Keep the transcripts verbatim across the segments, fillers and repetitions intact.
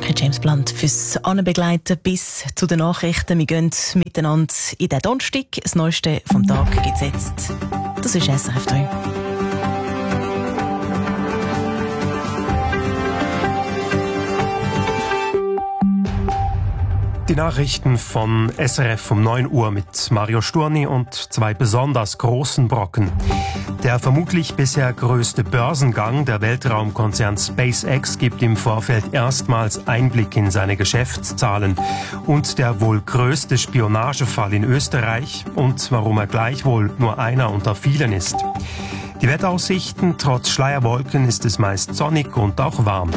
Danke James Blunt fürs Anbegleiten bis zu den Nachrichten. Wir gehen miteinander in den Donnerstag. Das Neueste vom Tag gibt es jetzt. Das ist S R F drei. Die Nachrichten von S R F um neun Uhr mit Mario Sturni und zwei besonders großen Brocken. Der vermutlich bisher größte Börsengang der Weltraumkonzern SpaceX gibt im Vorfeld erstmals Einblick in seine Geschäftszahlen. Und der wohl größte Spionagefall in Österreich und warum er gleichwohl nur einer unter vielen ist. Die Wetteraussichten: trotz Schleierwolken ist es meist sonnig und auch warm.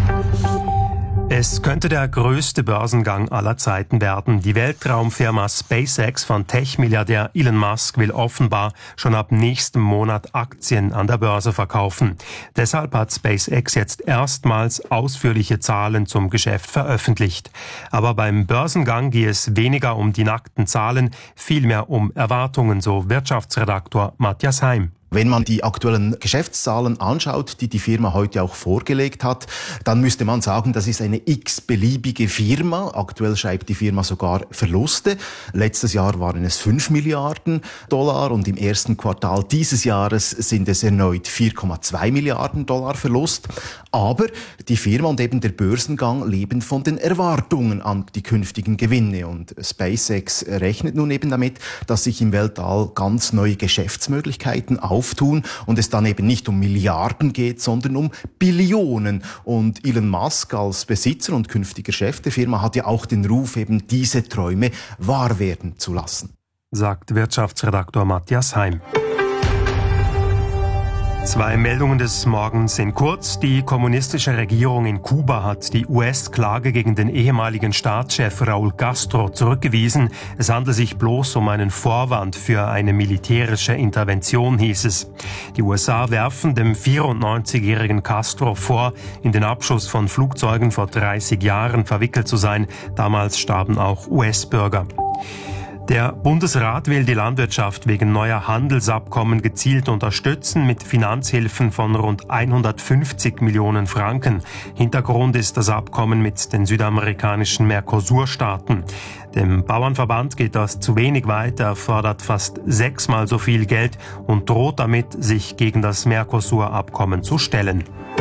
Es könnte der größte Börsengang aller Zeiten werden. Die Weltraumfirma SpaceX von Tech-Milliardär Elon Musk will offenbar schon ab nächstem Monat Aktien an der Börse verkaufen. Deshalb hat SpaceX jetzt erstmals ausführliche Zahlen zum Geschäft veröffentlicht. Aber beim Börsengang gehe es weniger um die nackten Zahlen, vielmehr um Erwartungen, so Wirtschaftsredaktor Matthias Heim. Wenn man die aktuellen Geschäftszahlen anschaut, die die Firma heute auch vorgelegt hat, dann müsste man sagen, das ist eine x-beliebige Firma. Aktuell schreibt die Firma sogar Verluste. Letztes Jahr waren es fünf Milliarden Dollar und im ersten Quartal dieses Jahres sind es erneut vier Komma zwei Milliarden Dollar Verlust. Aber die Firma und eben der Börsengang leben von den Erwartungen an die künftigen Gewinne. Und SpaceX rechnet nun eben damit, dass sich im Weltall ganz neue Geschäftsmöglichkeiten auftun und es dann eben nicht um Milliarden geht, sondern um Billionen. Und Elon Musk als Besitzer und künftiger Chef der Firma hat ja auch den Ruf, eben diese Träume wahr werden zu lassen. Sagt Wirtschaftsredaktor Matthias Heim. Zwei Meldungen des Morgens in kurz. Die kommunistische Regierung in Kuba hat die U S-Klage gegen den ehemaligen Staatschef Raúl Castro zurückgewiesen. Es handle sich bloß um einen Vorwand für eine militärische Intervention, hieß es. Die U S A werfen dem vierundneunzigjährigen Castro vor, in den Abschuss von Flugzeugen vor dreißig Jahren verwickelt zu sein. Damals starben auch U S-Bürger. Der Bundesrat will die Landwirtschaft wegen neuer Handelsabkommen gezielt unterstützen mit Finanzhilfen von rund hundertfünfzig Millionen Franken. Hintergrund ist das Abkommen mit den südamerikanischen Mercosur-Staaten. Dem Bauernverband geht das zu wenig weit. Er fordert fast sechsmal so viel Geld und droht damit, sich gegen das Mercosur-Abkommen zu stellen.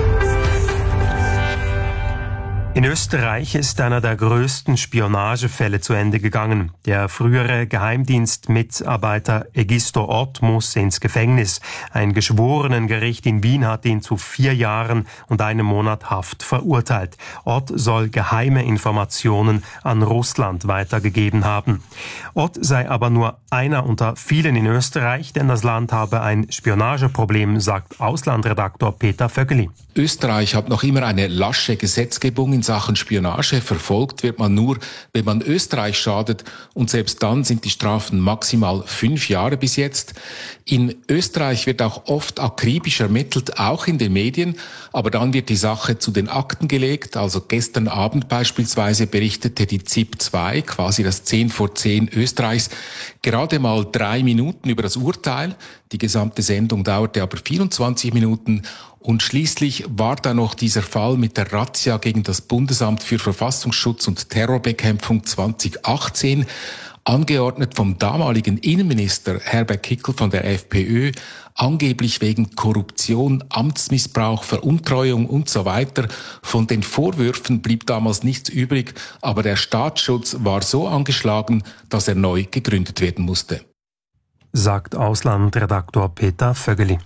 In Österreich ist einer der größten Spionagefälle zu Ende gegangen. Der frühere Geheimdienstmitarbeiter Egisto Ott muss ins Gefängnis. Ein Geschworenengericht in Wien hat ihn zu vier Jahren und einem Monat Haft verurteilt. Ott soll geheime Informationen an Russland weitergegeben haben. Ott sei aber nur einer unter vielen in Österreich, denn das Land habe ein Spionageproblem, sagt Auslandredaktor Peter Vögeli. Österreich hat noch immer eine lasche Gesetzgebung in Sachen Spionage. Verfolgt wird man nur, wenn man Österreich schadet, und selbst dann sind die Strafen maximal fünf Jahre bis jetzt. In Österreich wird auch oft akribisch ermittelt, auch in den Medien, aber dann wird die Sache zu den Akten gelegt. Also gestern Abend beispielsweise berichtete die Z I P zwei, quasi das zehn vor zehn Österreichs, gerade mal drei Minuten über das Urteil. Die gesamte Sendung dauerte aber vierundzwanzig Minuten. Und schließlich war da noch dieser Fall mit der Razzia gegen das Bundesamt für Verfassungsschutz und Terrorbekämpfung zwanzig achtzehn, angeordnet vom damaligen Innenminister Herbert Kickl von der FPÖ, angeblich wegen Korruption, Amtsmissbrauch, Veruntreuung und so weiter. Von den Vorwürfen blieb damals nichts übrig, aber der Staatsschutz war so angeschlagen, dass er neu gegründet werden musste. Sagt Auslandredaktor Peter Vögeli.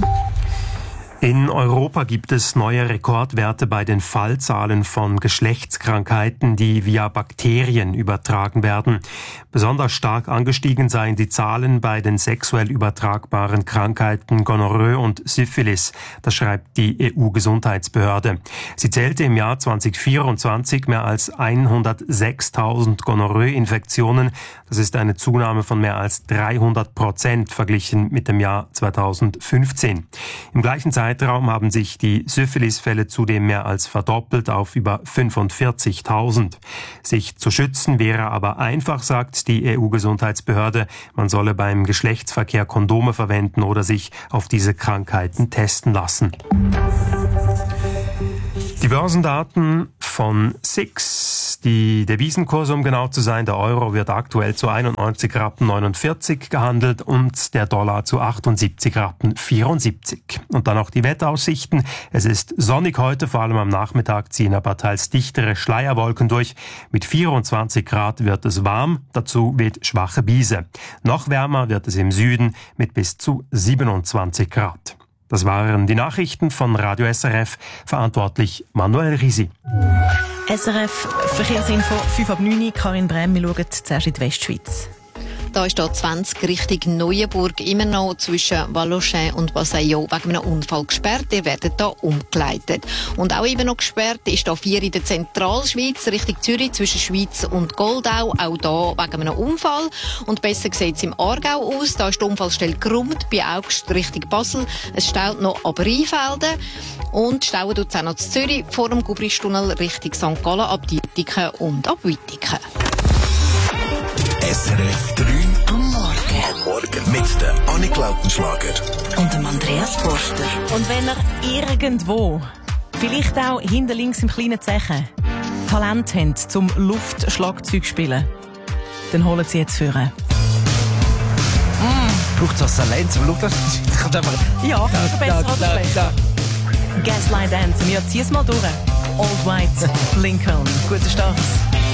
In Europa gibt es neue Rekordwerte bei den Fallzahlen von Geschlechtskrankheiten, die via Bakterien übertragen werden. Besonders stark angestiegen seien die Zahlen bei den sexuell übertragbaren Krankheiten Gonorrhoe und Syphilis. Das schreibt die E U-Gesundheitsbehörde. Sie zählte im Jahr zweitausendvierundzwanzig mehr als hundertsechstausend Gonorrhoe-Infektionen. Das ist eine Zunahme von mehr als dreihundert Prozent verglichen mit dem Jahr zweitausendfünfzehn. Im gleichen Zeitraum haben sich die Syphilis-Fälle zudem mehr als verdoppelt auf über fünfundvierzigtausend. Sich zu schützen wäre aber einfach, sagt die E U-Gesundheitsbehörde. Man solle beim Geschlechtsverkehr Kondome verwenden oder sich auf diese Krankheiten testen lassen. Die Börsendaten von Six. Die Devisenkurse, um genau zu sein, der Euro wird aktuell zu einundneunzig Rappen neunundvierzig gehandelt und der Dollar zu achtundsiebzig Rappen vierundsiebzig. Und dann auch die Wetteraussichten. Es ist sonnig heute, vor allem am Nachmittag ziehen aber teils dichtere Schleierwolken durch. Mit vierundzwanzig Grad wird es warm, dazu weht schwache Brise. Noch wärmer wird es im Süden mit bis zu siebenundzwanzig Grad. Das waren die Nachrichten von Radio S R F, verantwortlich Manuel Risi. S R F Verkehrsinfo fünf ab neun, Karin Brehm, wir schauen zuerst in die Westschweiz. Da ist da zwanzig Richtung Neuenburg immer noch zwischen Vallauchin und Basaillot wegen einem Unfall gesperrt. Ihr werdet da umgeleitet. Und auch immer noch gesperrt ist da vier in der Zentralschweiz Richtung Zürich zwischen Schweiz und Goldau. Auch da wegen einem Unfall. Und besser sieht es im Aargau aus. Da ist die Unfallstelle Grummt bei Augst Richtung Basel. Es staut noch ab Rheinfelden. Und stauen tut es auch noch zu Zürich vor dem Gubristunnel Richtung Sankt Gallen ab Dietiken und ab Wittiken. S R F drei am Morgen. Am Morgen mit der Annik Lautenschlager und dem Andreas Forster. Und wenn ihr irgendwo, vielleicht auch hinter links im kleinen Zechen, Talent habt zum Luftschlagzeug spielen, dann holen sie jetzt führen. Mm. Braucht es das Talent zum Luftschlagzeug? Ja, da, besser da, oder schlechter. Gaslight Anthem, ja, zieh's mal durch. Old White Lincoln. Guten Start.